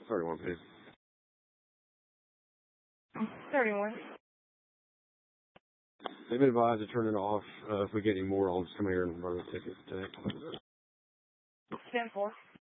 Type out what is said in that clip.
31, please. 31. They've been advised to turn it off. If we get any more, I'll just come here and run the ticket today. 10-4.